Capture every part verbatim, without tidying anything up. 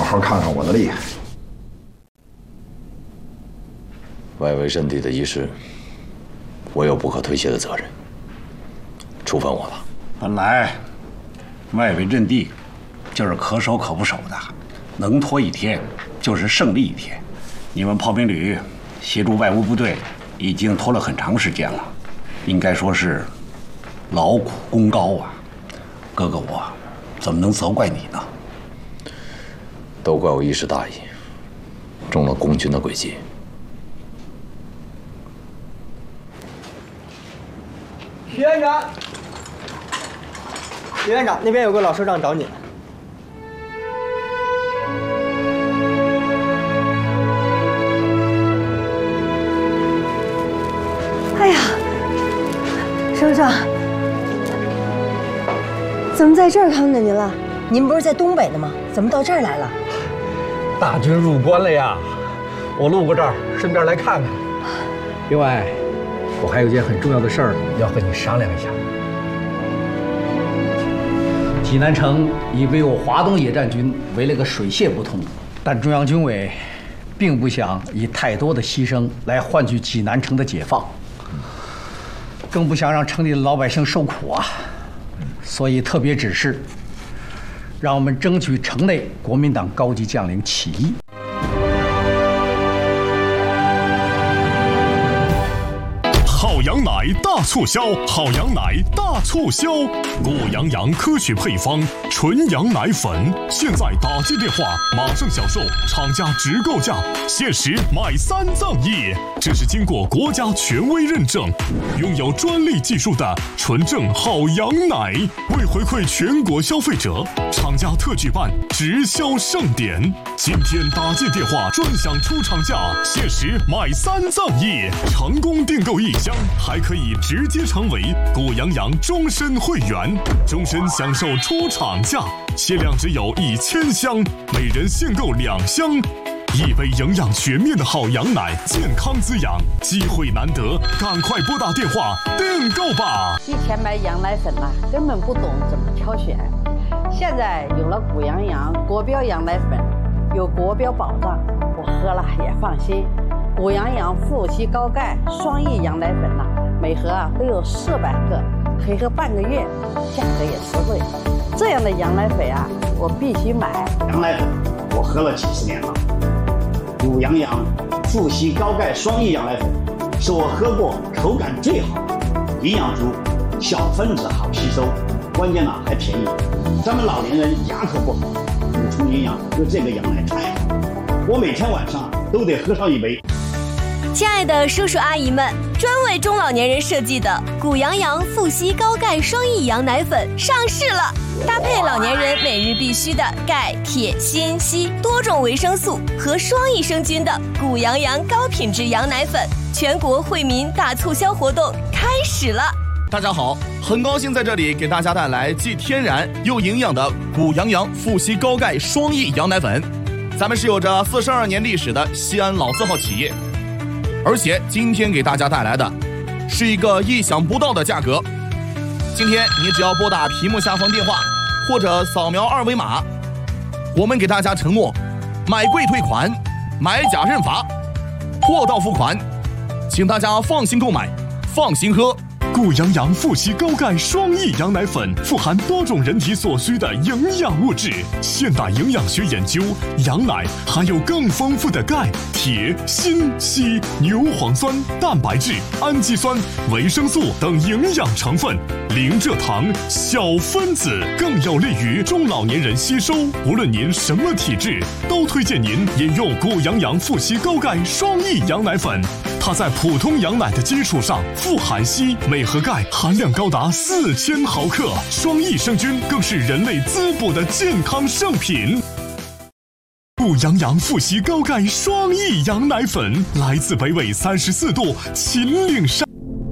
好看看我的厉害。 外围阵地的遗失，我有不可推卸的责任，处分我吧。 本来外围阵地就是可守可不守的，能拖一天就是胜利一天。你们炮兵旅协助外务部队已经拖了很长时间了，应该说是劳苦功高啊。哥哥我怎么能责怪你呢？ 都怪我一时大意，中了共军的诡计。 徐院长，徐院长，那边有个老首长找你。 哎呀，首长，怎么在这儿看见您了？您不是在东北的吗？怎么到这儿来了？ 大军入关了呀，我路过这儿，顺便来看看。另外，我还有件很重要的事儿要和你商量一下。济南城已被我华东野战军围了个水泄不通，但中央军委并不想以太多的牺牲来换取济南城的解放，更不想让城里的老百姓受苦啊，所以特别指示，让我们争取城内国民党高级将领起义。 好羊奶大促销，好羊奶大促销，果羊羊科学配方纯羊奶粉，现在打进电话马上享受厂家直购价，限时买三赠一。这是经过国家权威认证，拥有专利技术的纯正好羊奶。为回馈全国消费者，厂家特举办直销盛典，今天打进电话专享出厂价，限时买三赠一，成功订购一箱还可以直接成为果羊羊终身会员，终身享受出厂价，限量只有一千箱，每人限购两箱。一杯营养全面的好羊奶，健康滋养，机会难得，赶快拨打电话订购吧。 以前买羊奶粉呐、啊，根本不懂怎么挑选，现在有了谷羊羊国标羊奶粉，有国标保障，我喝了也放心。谷羊羊富硒高钙双益羊奶粉呐、啊，每盒啊都有四百克，可以喝半个月，价格也实惠。这样的羊奶粉啊，我必须买。 羊奶粉我喝了几十年了。谷羊羊富硒高钙双益羊奶粉是我喝过口感最好的，营养足，小分子好吸收，关键呢还便宜。咱们老年人牙口不好，补充营养就这个羊奶太好了，我每天晚上都得喝上一杯。 亲爱的叔叔阿姨们，专为中老年人设计的谷羊羊富硒高钙双益羊奶粉上市了，搭配老年人每日必需的钙、铁、锌、硒多种维生素和双益生菌的谷羊羊高品质羊奶粉，全国惠民大促销活动开始了。 大家好，很高兴在这里给大家带来既天然又营养的谷羊羊富硒高钙双益羊奶粉。咱们是有着四十二年历史的西安老字号企业，而且今天给大家带来的是一个意想不到的价格。今天你只要拨打屏幕下方电话或者扫描二维码，我们给大家承诺买贵退款，买假认罚，货到付款，请大家放心购买，放心喝。 谷羊羊富硒高钙双益羊奶粉富含多种人体所需的营养物质。现代营养学研究，羊奶含有更丰富的钙、铁、锌、硒、牛磺酸、蛋白质、氨基酸、维生素等营养成分，零蔗糖，小分子，更有利于中老年人吸收。无论您什么体质，都推荐您饮用谷羊羊富硒高钙双益羊奶粉。它在普通羊奶的基础上富含硒，镁和钙含量高达四千毫克，双益生菌更是人类滋补的健康圣品。谷羊羊富硒高钙双益羊奶粉来自北纬三十四度秦岭山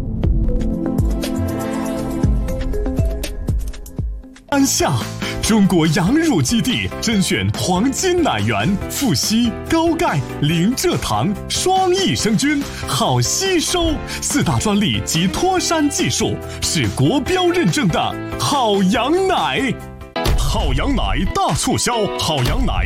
山下，中国羊乳基地甄选黄金奶源，富硒、高钙、零蔗糖、双益生菌，好吸收，四大专利及脱山技术，是国标认证的好羊奶。好羊奶大促销，好羊奶